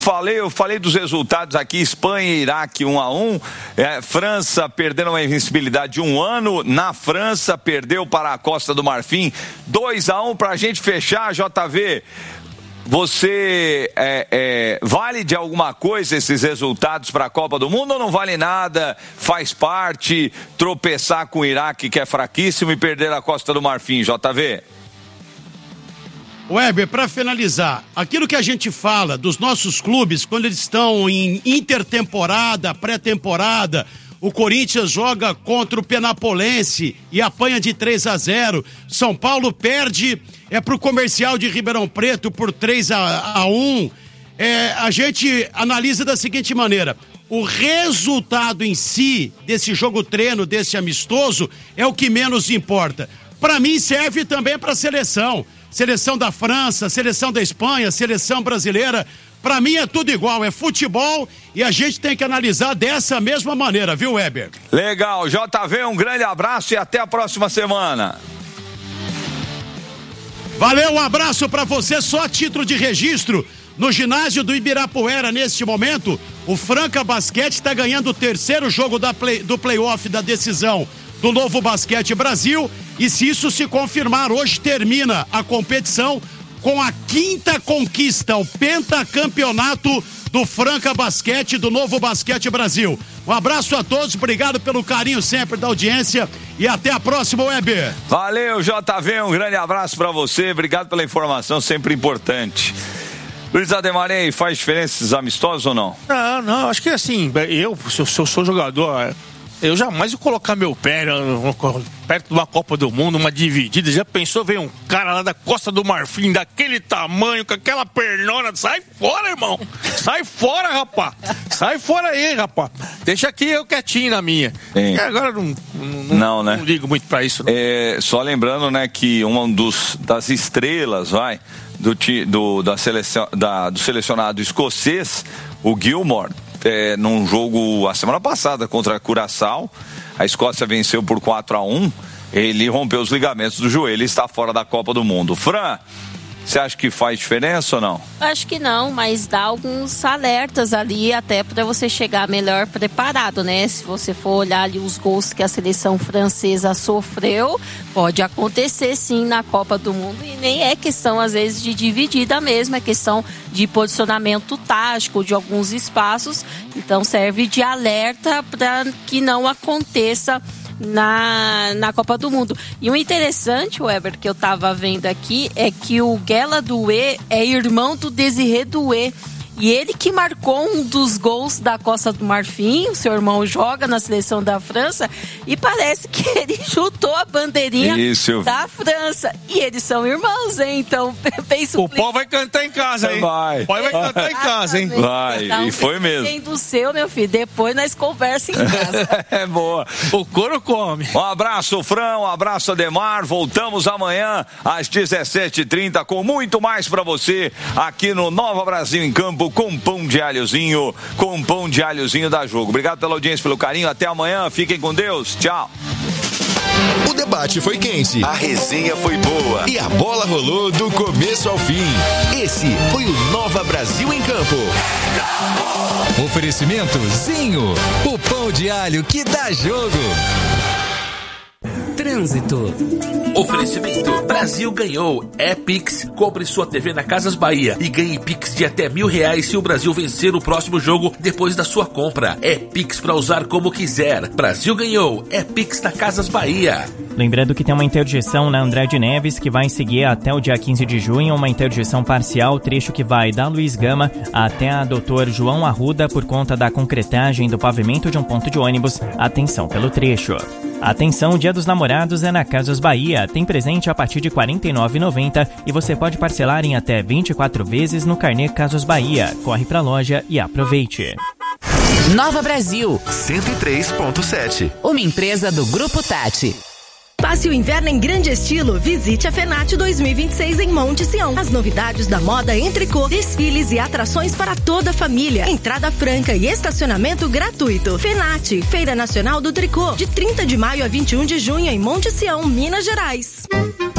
Eu falei dos resultados aqui, Espanha e Iraque 1-1, França perdendo uma invencibilidade de 1 ano, na França perdeu para a Costa do Marfim 2-1. Pra gente fechar, JV, você vale de alguma coisa esses resultados para a Copa do Mundo ou não vale nada? Faz parte tropeçar com o Iraque, que é fraquíssimo, e perder a Costa do Marfim, JV? Weber, para finalizar, aquilo que a gente fala dos nossos clubes, quando eles estão em intertemporada, pré-temporada, o Corinthians joga contra o Penapolense e apanha de 3-0, São Paulo perde pro Comercial de Ribeirão Preto por 3-1, a gente analisa da seguinte maneira: o resultado em si desse jogo treino, desse amistoso, é o que menos importa. Para mim serve também para a seleção da França, seleção da Espanha, seleção brasileira. Pra mim é tudo igual, é futebol e a gente tem que analisar dessa mesma maneira, viu, Weber? Legal, JV, um grande abraço e até a próxima semana. Valeu, um abraço pra você, só a título de registro. No ginásio do Ibirapuera, neste momento, o Franca Basquete está ganhando o terceiro jogo do play-off da decisão do Novo Basquete Brasil, e se isso se confirmar, hoje termina a competição com a 5ª conquista, o pentacampeonato do Franca Basquete, do Novo Basquete Brasil. Um abraço a todos, obrigado pelo carinho sempre da audiência e até a próxima, Weber. Valeu, JV, um grande abraço para você, obrigado pela informação, sempre importante. Luiz Ademar, faz diferença esses amistosos ou não? Não, acho que assim, se eu sou jogador, eu jamais vou colocar meu pé perto de uma Copa do Mundo, uma dividida. Já pensou, vem um cara lá da Costa do Marfim, daquele tamanho, com aquela pernona, sai fora, irmão, sai fora, rapaz, sai fora aí, rapaz, deixa aqui eu quietinho na minha. Agora não ligo muito pra isso. Não. Só lembrando, né, que das estrelas, do selecionado escocês, o Gilmore, num jogo a semana passada contra a Curaçao, a Escócia venceu por 4-1, ele rompeu os ligamentos do joelho e está fora da Copa do Mundo. Fran, você acha que faz diferença ou não? Acho que não, mas dá alguns alertas ali até para você chegar melhor preparado, né? Se você for olhar ali os gols que a seleção francesa sofreu, pode acontecer sim na Copa do Mundo, e nem é questão às vezes de dividida mesmo, é questão de posicionamento tático de alguns espaços, então serve de alerta para que não aconteça na Copa do Mundo. E o interessante, Weber, que eu tava vendo aqui, é que o Guela Doué é irmão do Desiré Doué. E ele que marcou um dos gols da Costa do Marfim. O seu irmão joga na seleção da França e parece que ele chutou a bandeirinha da França. E eles são irmãos, hein? Então, penso... O pau vai cantar em casa, hein? Vai. O pau vai cantar em casa, hein? Vai, então, e foi mesmo. Tem do seu, meu filho. Depois nós conversamos em casa. É boa. O couro come. Um abraço, Fran. Um abraço, Ademar. Voltamos amanhã às 17h30 com muito mais pra você aqui no Nova Brasil em Campo, com pão de alhozinho da Jogo. Obrigado pela audiência, pelo carinho. Até amanhã. Fiquem com Deus. Tchau. O debate foi quente, a resenha foi boa e a bola rolou do começo ao fim. Esse foi o Nova Brasil em Campo. Oferecimento Zinho, o pão de alho que dá jogo. Trânsito. Oferecimento Brasil ganhou. É Pix. Compre sua TV na Casas Bahia e ganhe Pix de até R$1.000 se o Brasil vencer o próximo jogo depois da sua compra. É Pix pra usar como quiser. Brasil ganhou. É Pix na Casas Bahia. Lembrando que tem uma interdição na Andrade Neves que vai seguir até o dia 15 de junho, uma interdição parcial, trecho que vai da Luiz Gama até a Dr. João Arruda por conta da concretagem do pavimento de um ponto de ônibus. Atenção pelo trecho. Atenção, o Dia dos Namorados é na Casas Bahia. Tem presente a partir de R$ 49,90 e você pode parcelar em até 24 vezes no carnê Casas Bahia. Corre pra loja e aproveite. Nova Brasil 103.7. Uma empresa do Grupo Tati. Passe o inverno em grande estilo. Visite a FENAT 2026 em Monte Sião. As novidades da moda em tricô, desfiles e atrações para toda a família. Entrada franca e estacionamento gratuito. FENAT, Feira Nacional do Tricô, de 30 de maio a 21 de junho em Monte Sião, Minas Gerais.